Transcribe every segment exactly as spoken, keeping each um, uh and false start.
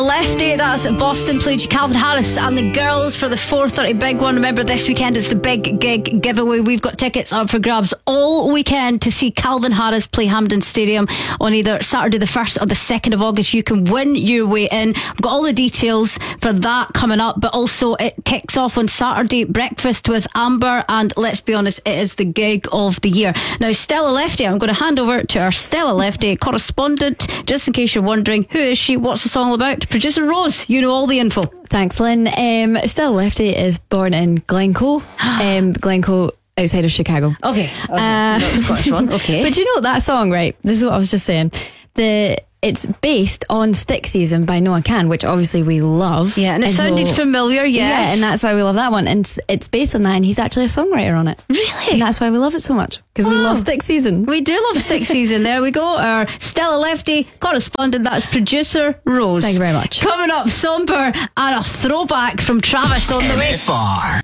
Lefty, that's Boston played Calvin Harris and the girls for the four thirty big one. Remember, this weekend it's the big gig giveaway. We've got tickets up for grabs all weekend to see Calvin Harris play Hampden Stadium on either Saturday the first or the second of August. You can win your way in. We've got all the details for that coming up, but also it kicks off on Saturday, breakfast with Amber, and let's be honest, it is the gig of the year. Now, Stella Lefty, I'm going to hand over to our Stella Lefty correspondent, just in case you're wondering, who is she, what's the song all about? Producer Rose, you know all the info. Thanks, Lynn. Um, Stella Lefty is born in Glencoe, um, Glencoe outside of Chicago. Okay, okay. Uh, Not the Scottish one. Okay. But you know that song, right? This is what I was just saying. The It's based on Stick Season by Noah Kahan, which obviously we love. Yeah, and it and sounded so, familiar, yes. Yeah, and that's why we love that one. And it's based on that, and he's actually a songwriter on it. Really? And that's why we love it so much, because wow. we love Stick Season. We do love Stick Season. There we go. Our Stella Lefty correspondent, that's producer Rose. Thank you very much. Coming up, Somber and a throwback from Travis on the way. M F R.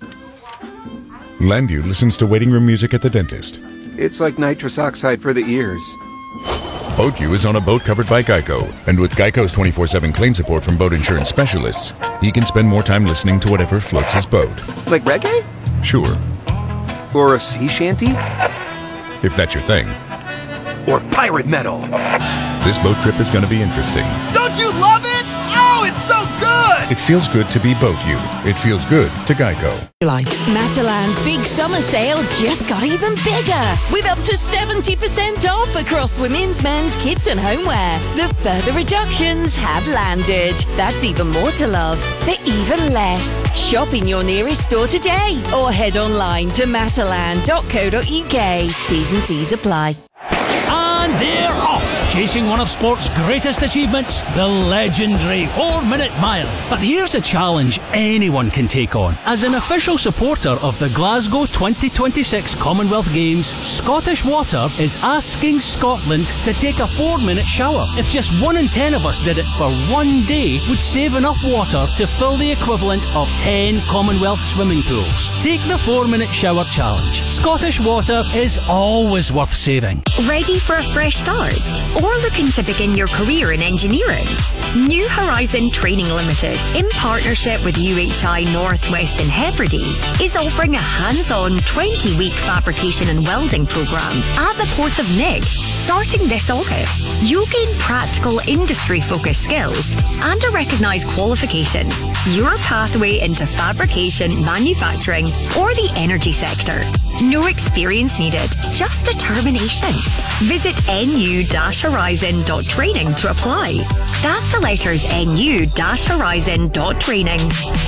Landu listens to waiting room music at the dentist. It's like nitrous oxide for the ears. Boat U is on a boat covered by Geico. And with Geico's twenty-four seven claim support from boat insurance specialists, he can spend more time listening to whatever floats his boat. Like reggae? Sure. Or a sea shanty? If that's your thing. Or pirate metal? This boat trip is going to be interesting. Don't you love it? Oh, it's so good! It feels good to be Boat U. It feels good to Geico. Matalan's big summer sale just got even bigger, with up to seventy percent off across women's, men's, kids and homeware. The further reductions have landed. That's even more to love for even less. Shop in your nearest store today or head online to matalan dot co dot uk. T's and C's apply. And they're off, chasing one of sport's greatest achievements, the legendary four-minute mile. But here's a challenge anyone can take on. As an official supporter of the Glasgow twenty twenty-six Commonwealth Games, Scottish Water is asking Scotland to take a four-minute shower. If just one in ten of us did it for one day, we'd save enough water to fill the equivalent of ten Commonwealth swimming pools. Take the four-minute shower challenge. Scottish Water is always worth saving. Ready for a fresh start? Or looking to begin your career in engineering? New Horizon Training Limited, in partnership with U H I Northwest and Hebrides, is offering a hands-on twenty-week fabrication and welding programme at the Port of Nig. Starting this August, you'll gain practical industry-focused skills and a recognised qualification. Your pathway into fabrication, manufacturing or the energy sector. No experience needed, just determination. Visit n u dash horizon dot training to apply. That's the letters n u dash horizon dot training.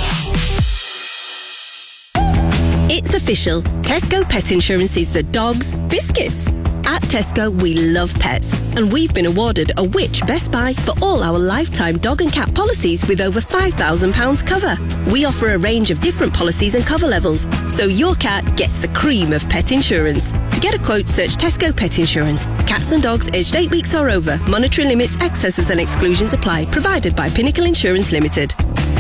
It's official. Tesco Pet Insurance is the dog's biscuits. At Tesco, we love pets, and we've been awarded a Which Best Buy for all our lifetime dog and cat policies with over five thousand pounds cover. We offer a range of different policies and cover levels, so your cat gets the cream of pet insurance. To get a quote, search Tesco Pet Insurance. Cats and dogs aged eight weeks or over. Monetary limits, excesses and exclusions apply. Provided by Pinnacle Insurance Limited.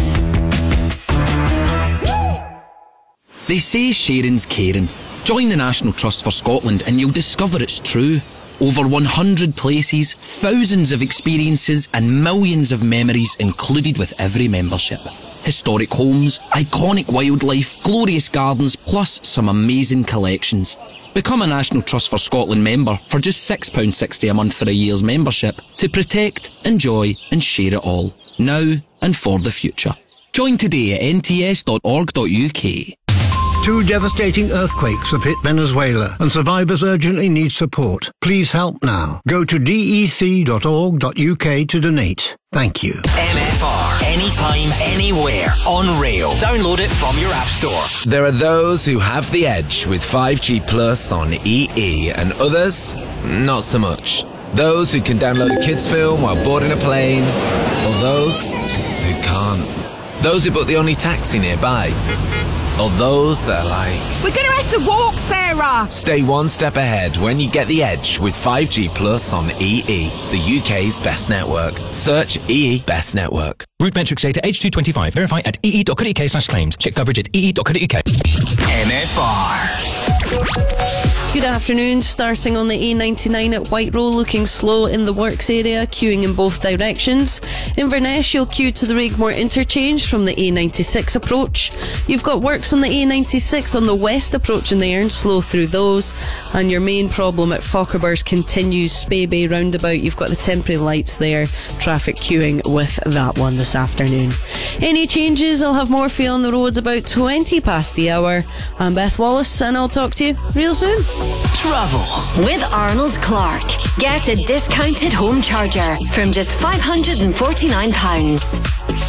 They say sharing's caring. Join the National Trust for Scotland and you'll discover it's true. Over one hundred places, thousands of experiences and millions of memories included with every membership. Historic homes, iconic wildlife, glorious gardens, plus some amazing collections. Become a National Trust for Scotland member for just six pounds sixty a month for a year's membership to protect, enjoy and share it all, now and for the future. Join today at n t s dot org dot u k. Two devastating earthquakes have hit Venezuela and survivors urgently need support. Please help now. Go to d e c dot org dot u k to donate. Thank you. M F R. Anytime, anywhere. On rail. Download it from your app store. There are those who have the edge with five G Plus on E E and others, not so much. Those who can download a kids film while boarding a plane, or those who can't. Those who book the only taxi nearby. Or those that are like, we're gonna have to walk, Sarah! Stay one step ahead when you get the edge with five G Plus on E E, the U K's best network. Search E E Best Network. Route metrics data H two twenty-five. Verify at e e dot co dot u k slash claims. Check coverage at e e dot co dot u k. M F R. Good afternoon. Starting on the A ninety-nine at Whiterow, looking slow in the works area, queuing in both directions. Inverness, you'll queue to the Raigmore interchange from the A ninety-six approach. You've got works on the A ninety-six on the west approach in the Erne, slow through those. And your main problem at Fochabers continues, Spey Bay roundabout. You've got the temporary lights there, traffic queuing with that one this afternoon. Any changes, I'll have more for you on the roads about twenty past the hour. I'm Beth Wallace, and I'll talk to you real soon. Travel with Arnold Clark. Get a discounted home charger from just five hundred forty-nine pounds.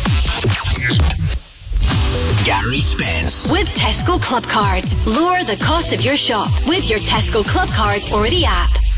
Gary Spence. With Tesco Club Card. Lower the cost of your shop with your Tesco Club Card or the app.